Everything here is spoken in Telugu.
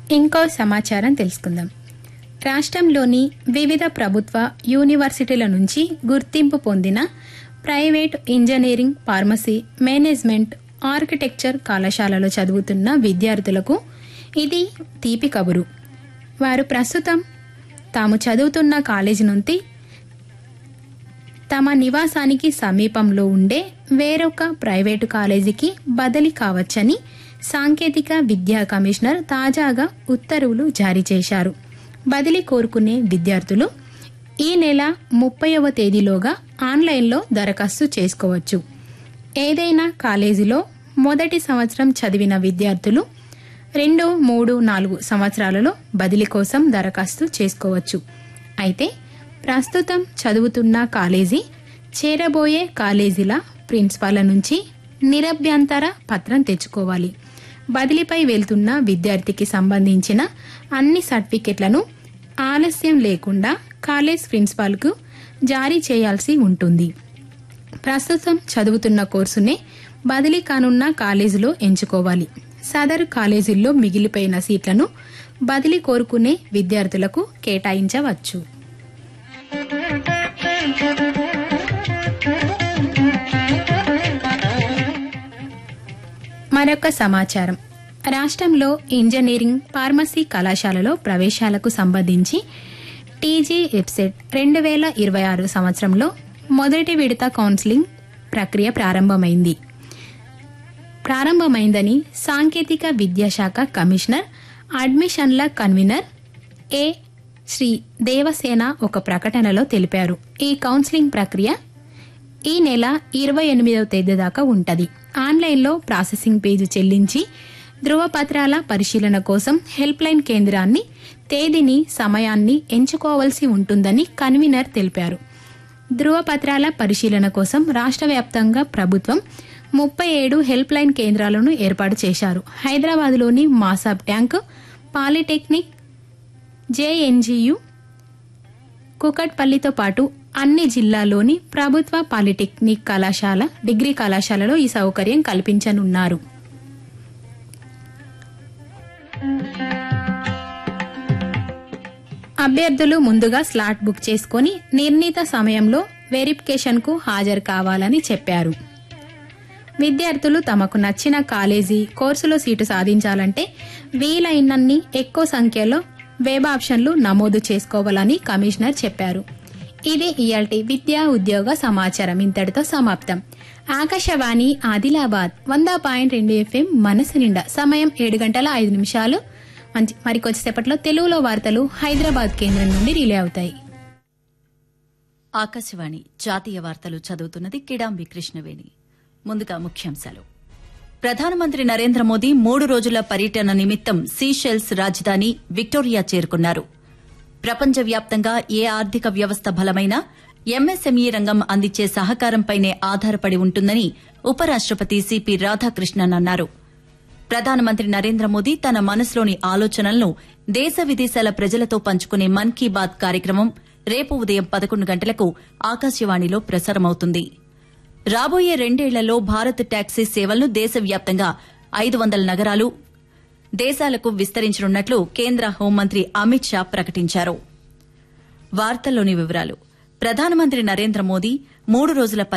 ఇంకో సమాచారం తెలుసుకుందాం. రాష్ట్రంలోని వివిధ ప్రభుత్వ యూనివర్సిటీల నుంచి గుర్తింపు పొందిన private engineering, pharmacy, management, architecture కళాశాలలో చదువుతున్న విద్యార్థులకు ఇది తీపి కబురు. వారు ప్రస్తుతం తాము చదువుతున్న కాలేజీ నుండి తమ నివాసానికి సమీపంలో ఉండే వేరొక ప్రైవేటు కాలేజీకి బదిలీ కావచ్చని సాంకేతిక విద్యా కమిషనర్ తాజాగా ఉత్తర్వులు జారీ చేశారు. బదిలీ కోరుకునే విద్యార్థులు ఈ నెల 30వ తేదీలోగా ఆన్లైన్లో దరఖాస్తు చేసుకోవచ్చు. ఏదైనా కాలేజీలో మొదటి సంవత్సరం చదివిన విద్యార్థులు 2, 3, 4 సంవత్సరాలలో బదిలీ కోసం దరఖాస్తు చేసుకోవచ్చు. అయితే ప్రస్తుతం చదువుతున్న కాలేజీ, చేరబోయే కాలేజీల ప్రిన్సిపాల్ల నుంచి నిరభ్యంతర పత్రం తెచ్చుకోవాలి. బదిలీపై వెళ్తున్న విద్యార్థికి సంబంధించిన అన్ని సర్టిఫికెట్లను ఆలస్యం లేకుండా కాలేజ్ ప్రిన్సిపాల్కు జారీ చేయాల్సి ఉంటుంది. ప్రస్తుతం చదువుతున్న కోర్సునే బదిలీ కానున్న కాలేజీలో ఎంచుకోవాలి. సదరు కాలేజీల్లో మిగిలిపోయిన సీట్లను బదిలీ కోరుకునే విద్యార్థులకు కేటాయించవచ్చు. మరొక సమాచారం. రాష్ట్రంలో ఇంజనీరింగ్, ఫార్మసీ కళాశాలలో ప్రవేశాలకు సంబంధించి టీజీ వెబ్సైట్ 2026 సంవత్సరంలో మొదటి విడత కౌన్సిలింగ్ ప్రక్రియ ప్రారంభమైందని సాంకేతిక విద్యాశాఖ కమిషనర్, అడ్మిషన్ల కన్వీనర్ ఏ శ్రీ దేవసేన ఒక ప్రకటనలో తెలిపారు. ఈ కౌన్సిలింగ్ ప్రక్రియ ఈ నెల 28వ తేదీ దాకా ఉంటది. ఆన్లైన్లో ప్రాసెసింగ్ ఫీజు చెల్లించి ధృవపత్రాల పరిశీలన కోసం హెల్ప్ లైన్ కేంద్రాన్ని, తేదీని, సమయాన్ని ఎంచుకోవాల్సి ఉంటుందని కన్వీనర్ తెలిపారు. ధృవపత్రాల పరిశీలన కోసం రాష్ట్ర వ్యాప్తంగా ప్రభుత్వం 37 హెల్ప్ లైన్ కేంద్రాలను ఏర్పాటు చేశారు. హైదరాబాద్లోని మాసాబ్ ట్యాంక్, పాలిటెక్నిక్, జేఎన్జీయు, కుకట్పల్లితో పాటు అన్ని జిల్లాల్లోని ప్రభుత్వ పాలిటెక్నిక్ కళాశాల, డిగ్రీ కళాశాలలో ఈ సౌకర్యం కల్పించనున్నారు. అభ్యర్థులు ముందుగా స్లాట్ బుక్ చేసుకుని నిర్ణీత సమయంలో వెరిఫికేషన్కు హాజరు కావాలని చెప్పారు. విద్యార్థులు తమకు నచ్చిన కాలేజీ, కోర్సులో సీటు సాధించాలంటే వీలైనన్ని ఎక్కువ సంఖ్యలో వెబ్ ఆప్షన్లు నమోదు చేసుకోవాలని కమిషనర్ చెప్పారు. ఇది ఇయాల్టి విద్యా ఉద్యోగ సమాచారం ఇంతటితో సమాప్తం. ఆకాశవాణి ఆదిలాబాద్ 100.2 FM మనసు నిండా. సమయం 7:05. మరికొద్దిసేపట్లో తెలుగులో వార్తలు హైదరాబాద్ కేంద్రం నుండి రిలే అవుతాయి. ఆకాశవాణి జాతీయ వార్తలు చదువుతున్నది కిడాంబి కృష్ణవేణి. ముందుగా ముఖ్యాంశాలు. ప్రధానమంత్రి నరేంద్ర మోదీ 3 రోజుల పర్యటన నిమిత్తం సీషెల్స్ రాజధాని విక్టోరియా చేరుకున్నారు. ప్రపంచవ్యాప్తంగా ఏ ఆర్థిక వ్యవస్థ బలమైనా ఎంఎస్ఎంఈ రంగం అందించే సహకారంపైనే ఆధారపడి ఉంటుందని ఉపరాష్టపతి సిపి రాధాకృష్ణన్ అన్నారు. ప్రధానమంత్రి నరేంద్ర మోదీ తన మనసులోని ఆలోచనలను దేశ విదేశాల ప్రజలతో పంచుకునే మన్ కీ బాత్ కార్యక్రమం రేపు ఉదయం 11 గంటలకు ఆకాశవాణిలో ప్రసారమవుతుంది. రాబోయే 2 ఏళ్లలో భారత్ టాక్సీ సేవలను దేశవ్యాప్తంగా 500 నగరాలు, దేశాలకు విస్తరించనున్నట్లు కేంద్ర హోంమంత్రి అమిత్ షా ప్రకటించారు. వార్తల్లోని వివరాలు. ప్రధానమంత్రి నరేంద్ర మోదీ 3 రోజుల